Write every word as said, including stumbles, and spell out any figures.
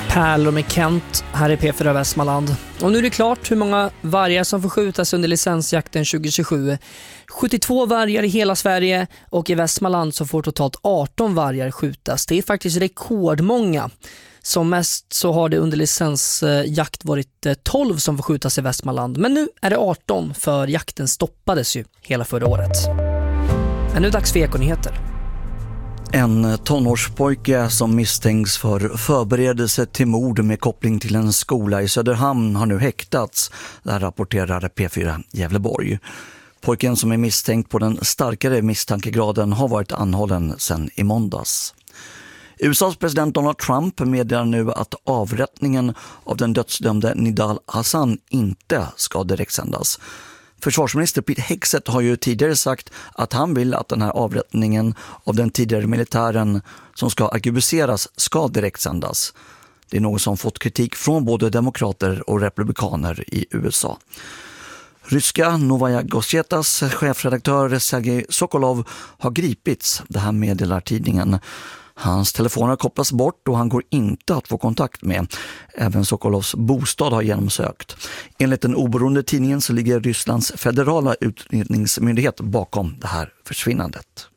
Pärlor med Kent, här är P fyra Västmanland. Och nu är det klart hur många vargar som får skjutas under licensjakten tjugo tjugosju. sjuttiotvå vargar i hela Sverige och i Västmanland så får totalt arton vargar skjutas. Det är faktiskt rekordmånga. Som mest så har det under licensjakt varit tolv som får skjutas i Västmanland. Men nu är det arton för jakten stoppades ju hela förra året. Men nu är det dags för Ekonyheter. En tonårspojke som misstänks för förberedelse till mord med koppling till en skola i Söderhamn har nu häktats. Det här rapporterar P fyra Gävleborg. Pojken som är misstänkt på den starkare misstankegraden har varit anhållen sedan i måndags. U S A:s president Donald Trump meddelar nu att avrättningen av den dödsdömde Nidal Hasan inte ska direktsändas. Försvarsminister Pete Hegseth har ju tidigare sagt att han vill att den här avrättningen av den tidigare militären som ska arkebuseras ska direktsändas. Det är något som fått kritik från både demokrater och republikaner i U S A. Ryska Novaya Gazetas chefredaktör Sergej Sokolov har gripits, det här meddelar tidningen. Hans telefon har kopplats bort och han går inte att få kontakt med. Även Sokolovs bostad har genomsökt. Enligt den oberoende tidningen så ligger Rysslands federala utredningsmyndighet bakom det här försvinnandet.